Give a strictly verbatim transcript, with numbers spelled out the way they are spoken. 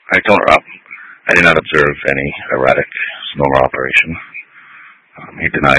I told her up. I did not observe any erratic snorer operation. Um, he denied